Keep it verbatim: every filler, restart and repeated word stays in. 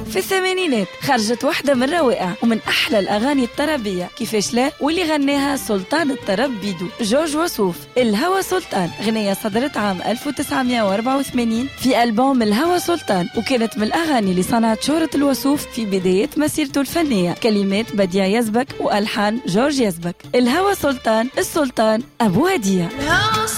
في الثمانينات خرجت واحدة من روائع ومن أحلى الأغاني الطربية، كيفاش لا، واللي غناها سلطان الطرب بيدو جورج وسوف. الهوى سلطان غنية صدرت عام ألف وتسعمائة وأربعة وثمانين في ألبوم الهوى سلطان، وكانت من الأغاني اللي صنعت شهرة الوسوف في بداية مسيرته الفنية. كلمات بديع يزبك وألحان جورج يزبك. الهوى سلطان، السلطان أبو هدية.